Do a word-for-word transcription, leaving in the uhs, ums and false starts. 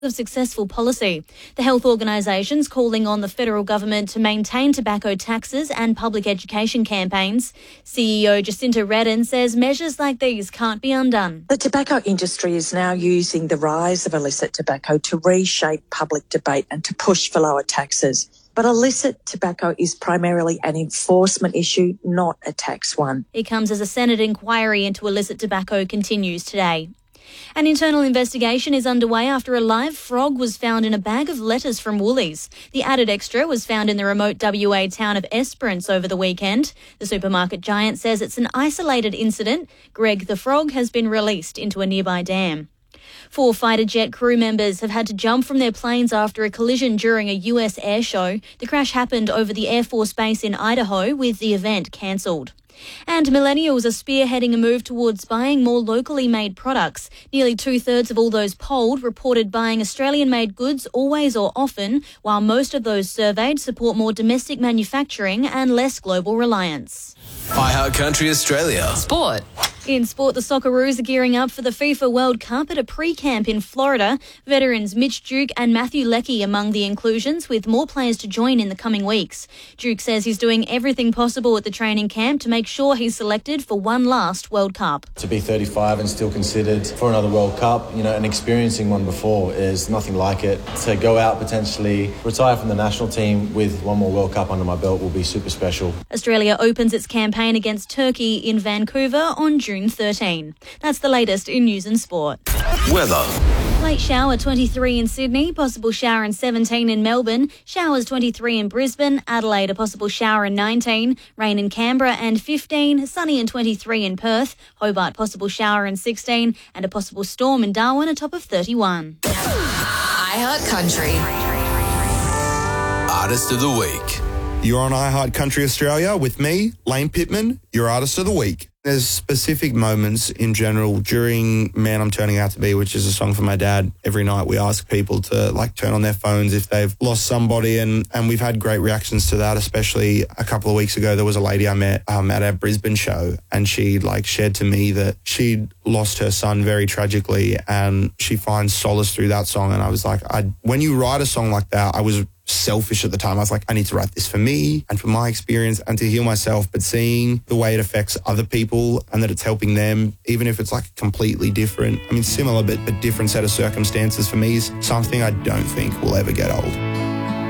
of successful policy. The health organisation's calling on the federal government to maintain tobacco taxes and public education campaigns. C E O Jacinta Redden says measures like these can't be undone. The tobacco industry is now using the rise of illicit tobacco to reshape public debate and to push for lower taxes. But illicit tobacco is primarily an enforcement issue, not a tax one. It comes as a Senate inquiry into illicit tobacco continues today. An internal investigation is underway after a live frog was found in a bag of lettuce from Woolies. The added extra was found in the remote W A town of Esperance over the weekend. The supermarket giant says it's an isolated incident. Greg the frog has been released into a nearby dam. Four fighter jet crew members have had to jump from their planes after a collision during a U S air show. The crash happened over the Air Force Base in Idaho, with the event cancelled. And millennials are spearheading a move towards buying more locally made products. Nearly two-thirds of all those polled reported buying Australian-made goods always or often, while most of those surveyed support more domestic manufacturing and less global reliance. iHeart Country Australia. Sport. In sport, the Socceroos are gearing up for the FIFA World Cup at a pre-camp in Florida. Veterans Mitch Duke and Matthew Leckie among the inclusions, with more players to join in the coming weeks. Duke says he's doing everything possible at the training camp to make sure he's selected for one last World Cup. To be thirty-five and still considered for another World Cup, you know, and experiencing one before is nothing like it. To go out, potentially retire from the national team with one more World Cup under my belt will be super special. Australia opens its campaign against Turkey in Vancouver on June thirteenth. That's the latest in news and sport. Weather. Late shower twenty-three in Sydney, possible shower in seventeen in Melbourne, showers twenty-three in Brisbane, Adelaide a possible shower in nineteen, rain in Canberra and fifteen, sunny and twenty-three in Perth, Hobart possible shower in sixteen, and a possible storm in Darwin, a top of thirty-one. iHeart Country. Artist of the Week. You're on iHeart Country Australia with me, Lane Pittman, your Artist of the Week. There's specific moments in general during Man I'm Turning Out to Be, which is a song for my dad. Every night we ask people to like turn on their phones if they've lost somebody, and, and we've had great reactions to that, especially a couple of weeks ago. There was a lady I met um, at our Brisbane show, and she like shared to me that she'd lost her son very tragically, and she finds solace through that song. And I was like, I, when you write a song like that, I was selfish at the time. I was like, I need to write this for me and for my experience and to heal myself. But seeing the way it affects other people and that it's helping them, even if it's like completely different, I mean, similar but, but different set of circumstances for me, is something I don't think will ever get old.